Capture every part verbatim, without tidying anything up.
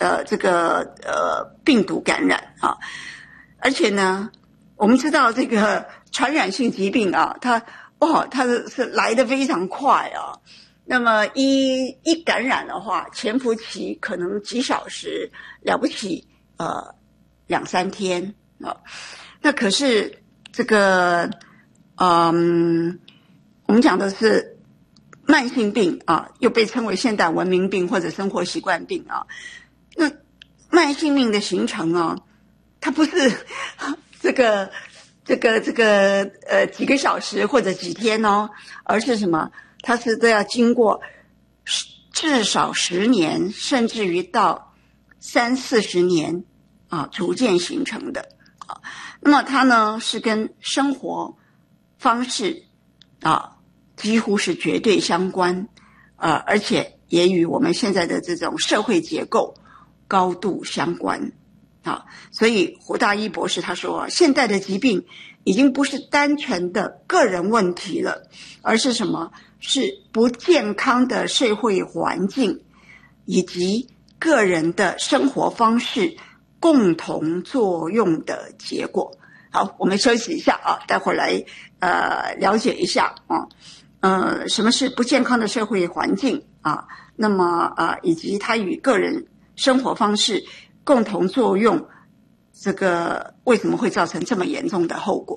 呃这个呃病毒感染啊，而且呢，我们知道这个传染性疾病啊，它哇，它是是来得非常快啊。那么一一感染的话，潜伏期可能几小时，了不起呃两三天啊。那可是这个嗯，我们讲的是慢性病啊，又被称为现代文明病或者生活习惯病啊。那慢性病的形成啊，它不是这个这个这个呃几个小时或者几天哦，而是什么？它是都要经过至少十年，甚至于到三四十年啊，逐渐形成的啊。那么它呢是跟生活方式啊几乎是绝对相关，呃，而且也与我们现在的这种社会结构高度相关啊。所以胡大一博士他说，现代的疾病已经不是单纯的个人问题了，而是什么？是不健康的社会环境以及个人的生活方式共同作用的结果。好，我们休息一下啊，待会儿来呃了解一下啊，呃，什么是不健康的社会环境啊？那么呃，以及它与个人生活方式共同作用，这个为什么会造成这么严重的后果？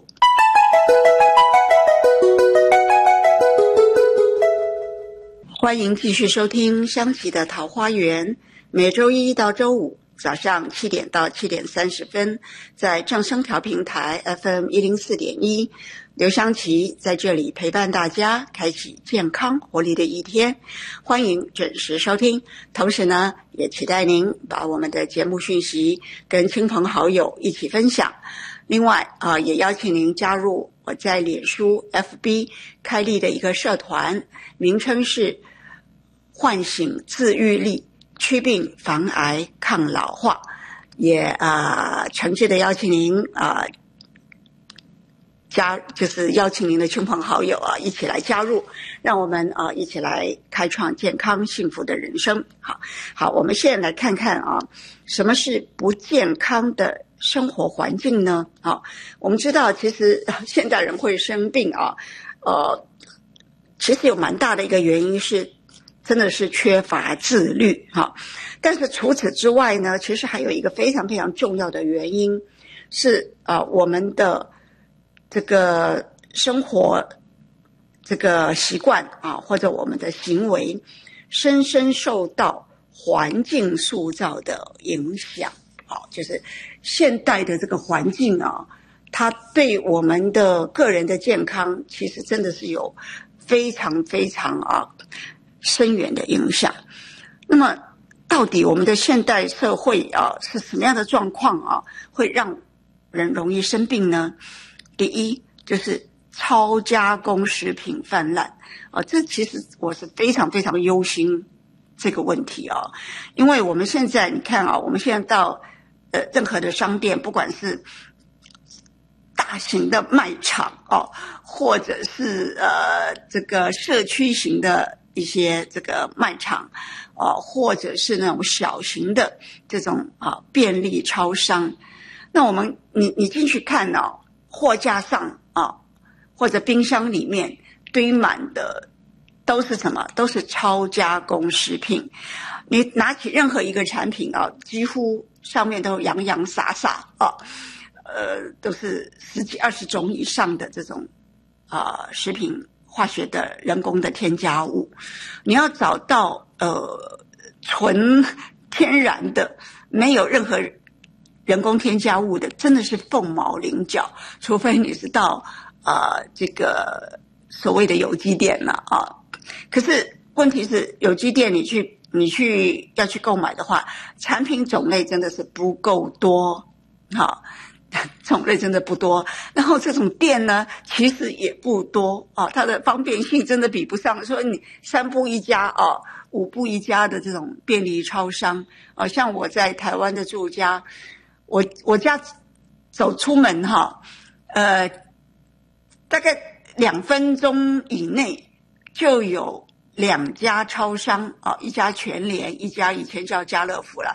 欢迎继续收听香琪的桃花源，每周一到周五早上七点到七点三十分，在正声调频台 F M 一零四点一，刘香琪在这里陪伴大家，开启健康活力的一天。欢迎准时收听，同时呢，也期待您把我们的节目讯息跟亲朋好友一起分享。另外啊、呃，也邀请您加入我在脸书 F B 开立的一个社团，名称是唤醒自愈力，祛病防癌抗老化。也啊、呃，诚挚的邀请您啊、呃、加，就是邀请您的亲朋好友啊一起来加入，让我们啊、呃、一起来开创健康幸福的人生。好，好，我们现在来看看啊，什么是不健康的生活环境呢？啊，我们知道其实现代人会生病啊，呃，其实有蛮大的一个原因是真的是缺乏自律哈。但是除此之外呢，其实还有一个非常非常重要的原因是啊、呃，我们的这个生活这个习惯啊，或者我们的行为深深受到环境塑造的影响。好，就是现代的这个环境啊，它对我们的个人的健康其实真的是有非常非常啊深远的影响。那么到底我们的现代社会啊是什么样的状况啊，会让人容易生病呢？第一就是超加工食品泛滥啊，这其实我是非常非常忧心这个问题啊，因为我们现在你看啊，我们现在到呃任何的商店，不管是大型的卖场哦，或者是呃这个社区型的一些这个卖场啊、呃，或者是那种小型的这种啊便利超商，那我们你你进去看哦，货架上啊或者冰箱里面堆满的都是什么？都是超加工食品。你拿起任何一个产品啊，几乎上面都洋洋洒洒啊，呃，都是十几二十种以上的这种啊、呃、食品化学的人工的添加物。你要找到呃纯天然的，没有任何人工添加物的，真的是凤毛麟角，除非你是到啊、呃、这个所谓的有机店了啊。可是问题是，有机店你去你去要去购买的话，产品种类真的是不够多，好，种类真的不多。然后这种店呢，其实也不多啊，它的方便性真的比不上说你三步一家啊，五步一家的这种便利超商啊。像我在台湾的住家，我我家走出门哈，呃，大概两分钟以内就有两家超商啊，一家全联，一家以前叫家乐福啦，